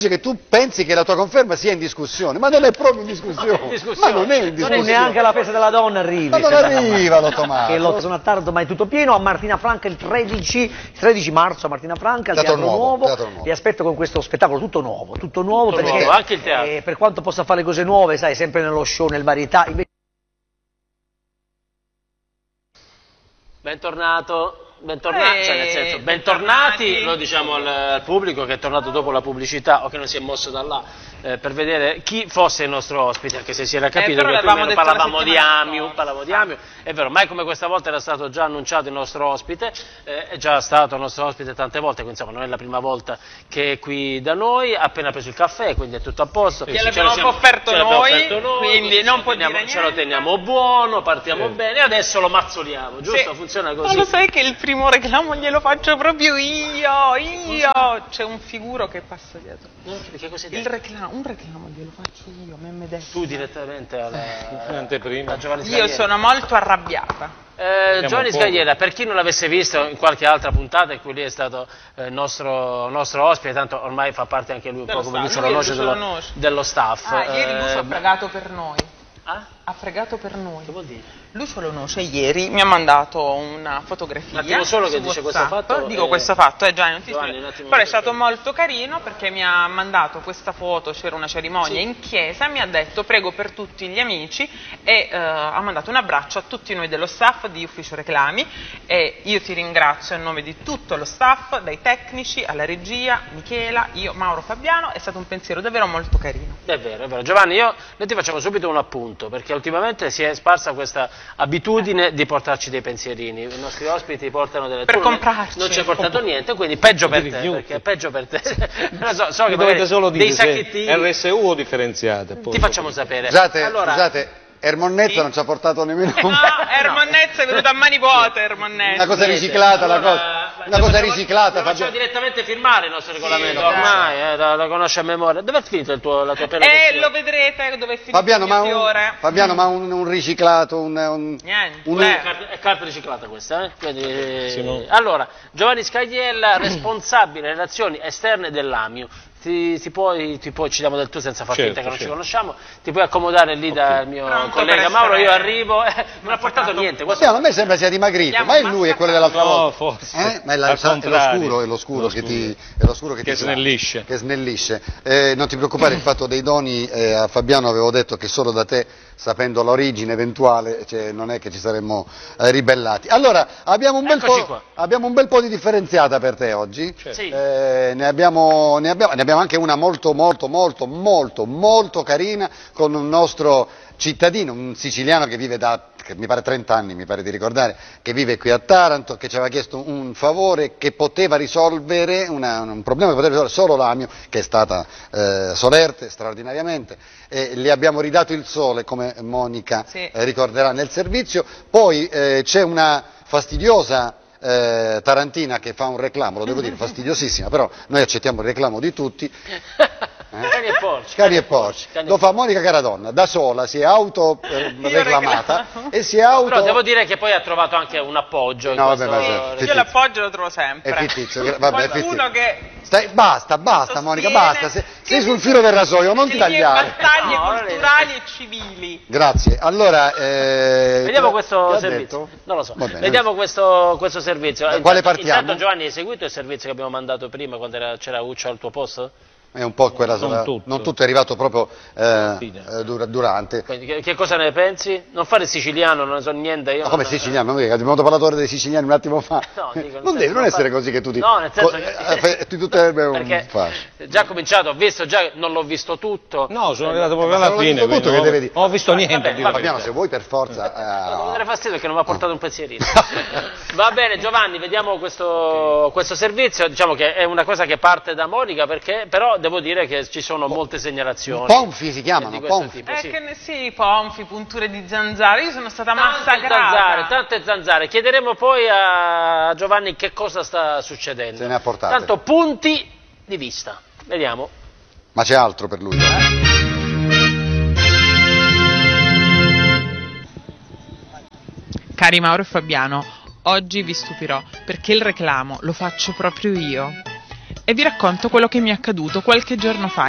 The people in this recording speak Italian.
che tu pensi che la tua conferma sia in discussione, ma non è proprio in discussione, ma non è in discussione. Non neanche alla festa della donna arrivi. Ma non arriva l'automato. Che lo sono a Taranto, ma è tutto pieno. A Martina Franca il 13 marzo a Martina Franca, al Teatro Nuovo. Vi aspetto con questo spettacolo tutto nuovo perché nuovo, anche il teatro. Per quanto possa fare cose nuove, sai, sempre nello show, nel varietà. Bentornato. Cioè nel senso, bentornati, lo diciamo al pubblico che è tornato dopo la pubblicità o che non si è mosso da là per vedere chi fosse il nostro ospite, anche se si era capito che più o meno parlavamo di Amiu, è vero, mai come questa volta era stato già annunciato il nostro ospite, è già stato il nostro ospite tante volte, quindi insomma non è la prima volta che è qui da noi, ha appena preso il caffè, quindi è tutto a posto. Gliel'abbiamo offerto noi, quindi non può dire niente. Ce lo teniamo buono, partiamo bene e adesso lo mazzoliamo, giusto? Funziona così. Ma lo sai che il primo reclamo glielo faccio proprio io. C'è un figuro che passa dietro. Che cos'è un reclamo glielo faccio io, mi detto. Tu direttamente alla Giovanni Io sono molto arrabbiata. Giovanni Scagliera, per chi non l'avesse visto in qualche altra puntata, in cui lui è stato nostro ospite, tanto ormai fa parte anche lui un po' come Lucio Lonoce dello staff. Ieri Lucio ha pregato per noi. Ha pregato per noi. Che vuol dire? Lucio Lonoce ieri mi ha mandato una fotografia. Un attimo solo che dice questo fatto. Dico questo fatto, Gianni, non ti Giovanni, spiego. Però è stato molto carino perché mi ha mandato questa foto, c'era una cerimonia in chiesa, mi ha detto prego per tutti gli amici e ha mandato un abbraccio a tutti noi dello staff di Ufficio Reclami e io ti ringrazio a nome di tutto lo staff, dai tecnici alla regia, Michela, io, Mauro, Fabiano, è stato un pensiero davvero molto carino. È vero. Giovanni, noi ti facciamo subito un appunto perché ultimamente si è sparsa questa abitudine di portarci dei pensierini, i nostri ospiti portano delle per comprarci. Non ci hai portato niente, quindi peggio per te, perché peggio per te. so che dovete solo dire dei sacchettini RSU o differenziate. Ti facciamo sapere. Scusate, Ermonnezza non ci ha portato nemmeno No, Ermonnezza è venuto a mani vuote, Ermonnezza. una cosa riciclata, una cosa riciclata. Lo facciamo direttamente firmare il nostro regolamento, ormai la conosce a memoria. Dove è finito la tua pena? Lo vedrete dove è finito Fabiano, ma un riciclato, niente. È carta riciclata questa, Quindi, allora, Giovanni Scagliella, responsabile relazioni esterne dell'Amiu. Ci diamo del tu senza far finta che non ci conosciamo, ti puoi accomodare lì dal mio collega Mauro, io arrivo, non ha portato niente. A me sembra sia dimagrito, ma lui è quello dell'altra volta. Forse. Ma è lo scuro che snellisce. Non ti preoccupare, il fatto dei doni, a Fabiano avevo detto che solo da te, sapendo l'origine eventuale, non è che ci saremmo ribellati. Allora, abbiamo un bel po' di differenziata per te oggi. Sì. Ne abbiamo anche una molto carina con un nostro cittadino, un siciliano che vive che mi pare 30 anni, mi pare di ricordare, che vive qui a Taranto, che ci aveva chiesto un favore che poteva risolvere, un problema che poteva risolvere solo l'Amiu, che è stata solerte straordinariamente, e le abbiamo ridato il sole, come Monica ricorderà nel servizio. Poi c'è una fastidiosa tarantina che fa un reclamo, lo devo dire, fastidiosissima, però noi accettiamo il reclamo di tutti. Cani e porci. Lo fa Monica Caradonna, da sola, si è reclamata e si è Però devo dire che poi ha trovato anche un appoggio. Io l'appoggio lo trovo sempre. È fittizio, qualcuno che... Basta Monica, basta, sei sul filo del rasoio, non ti tagliare. Battaglie culturali e civili. Grazie, allora... vediamo questo servizio. Non lo so, vediamo questo servizio. Quale partiamo? Intanto Giovanni, hai seguito il servizio che abbiamo mandato prima quando c'era Uccio al tuo posto? È un po' quella non tutto è arrivato proprio durante. Che cosa ne pensi? Non fare il siciliano, non ne so niente io. Ma come siciliano? Abbiamo parlato dei siciliani un attimo fa. No, dico, non deve essere così che tu ti... No, nel senso che... perché già cominciato, ho visto, non l'ho visto tutto. No, sono arrivato proprio alla fine. Tutto che deve dire. Non ho visto niente. Fabiano, se vuoi per forza... Non mi dare fastidio perché non mi ha portato un pensierino. Va bene Giovanni, vediamo questo servizio. Diciamo che è una cosa che parte da Monica, perché però devo dire che ci sono molte segnalazioni. Ponfi si chiamano, ponfi. Ponfi, punture di zanzare. Io sono stata massacrata. Tante zanzare. Chiederemo poi a Giovanni che cosa sta succedendo. Se ne ha portate. Tanto punti di vista. Vediamo. Ma c'è altro per lui? Cari Mauro e Fabiano, oggi vi stupirò perché il reclamo lo faccio proprio io. e vi racconto quello che mi è accaduto qualche giorno fa.